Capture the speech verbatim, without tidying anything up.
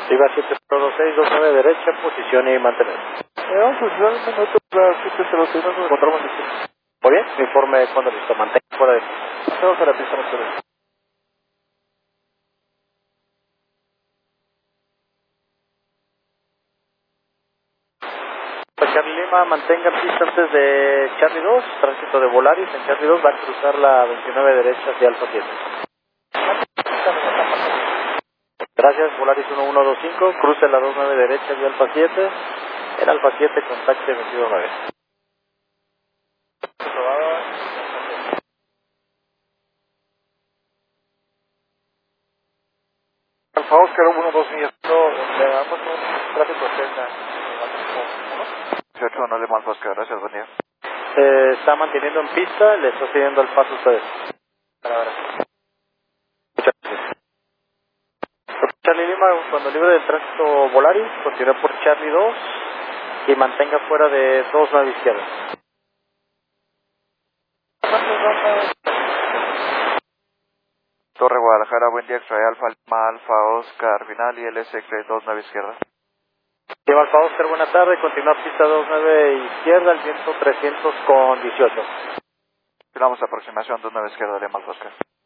Viva siete cero dos seis dos nueve derecha, posición y mantener. Eh, vamos a usar un minuto para siete cero seis, nos encontramos listo. Muy bien, me informe cuando listo, mantenga fuera de... Hacemos a la pista, no se Charlie Lima, mantenga pista antes de Charlie dos, tránsito de Volaris, en Charlie dos va a cruzar la veintinueve derecha hacia Alfa siete. Gracias, Volaris uno uno dos cinco, cruce la veintinueve derecha de Alfa siete, en Alfa siete contacte veintidós nueve. Alfa Oscar uno dos millas, no, le damos un tráfico externa. dieciocho, no le mal Oscar, gracias, buen día. Se está manteniendo en pista, le está siguiendo el paso a ustedes. Ahora. Muchas gracias. Charlie Lima, cuando libre del tránsito Volaris, continúe por Charlie dos y mantenga fuera de dos nueve izquierda. Torre Guadalajara, buen día, X-Ray Alfa, Lima, Alfa, Oscar, final y L S X-Ray dos nueve izquierda. Lima Alfa Oscar, buena tarde, continúa pista dos nueve izquierda, el viento trescientos con dieciocho. Continuamos aproximación dos nueve izquierda, Lima Alfa Oscar.